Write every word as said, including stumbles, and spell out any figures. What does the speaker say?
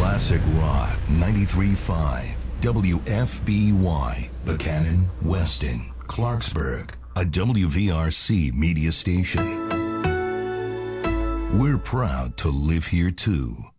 Classic Rock ninety-three point five. W F B Y. Buchanan, Weston, Clarksburg. A W V R C media station. We're proud to live here too.